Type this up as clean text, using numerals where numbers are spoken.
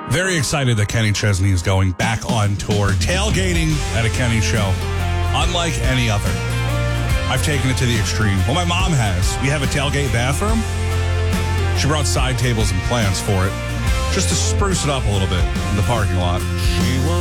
Very excited that Kenny Chesney is going back on tour, tailgating at a Kenny show, unlike any other. I've taken it to the extreme. Well, my mom has. We have a tailgate bathroom. She brought side tables and plants for it, just to spruce it up a little bit in the parking lot.